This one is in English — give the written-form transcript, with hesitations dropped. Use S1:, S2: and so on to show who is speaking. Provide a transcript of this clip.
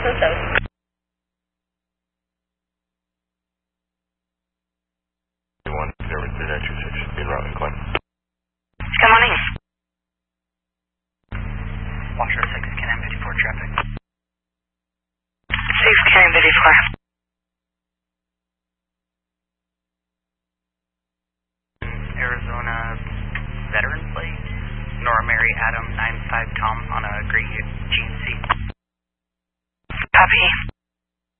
S1: in route and climb.
S2: Good morning.
S3: Washer 6, Can-Am 54 traffic.
S2: 6, Can-Am 54.
S3: Arizona veteran plate. Nora Mary Adam 95 Tom on a gray GMC.
S2: Copy.